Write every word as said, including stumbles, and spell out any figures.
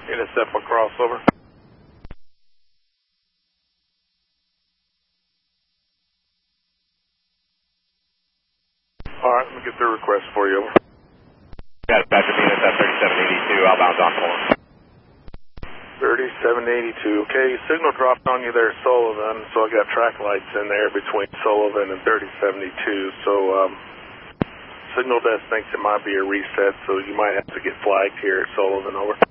Intercept my crossover. All right, let me get the request for you. Over. Got it, Patrick, intercept thirty-seven eighty-two, outbound on four. thirty-seven eighty-two, okay, signal dropped on you there, Sullivan, so I got track lights in there between Sullivan and thirty seventy-two, so um, signal desk thinks it might be a reset, so you might have to get flagged here at Sullivan, over.